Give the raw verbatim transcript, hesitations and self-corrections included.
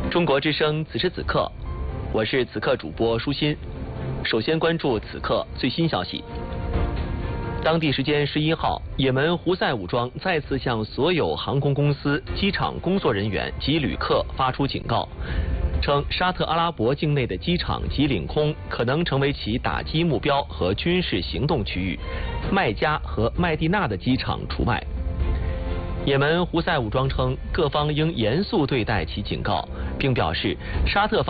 中国之声此时此刻，我是此刻主播舒心。首先关注此刻最新消息。当地时间十一号，也门胡塞武装再次向所有航空公司、机场工作人员及旅客发出警告，称沙特阿拉伯境内的机场及领空可能成为其打击目标和军事行动区域，麦加和麦地那的机场除外。也门胡塞武装称，各方应严肃对待其警告，并表示沙特方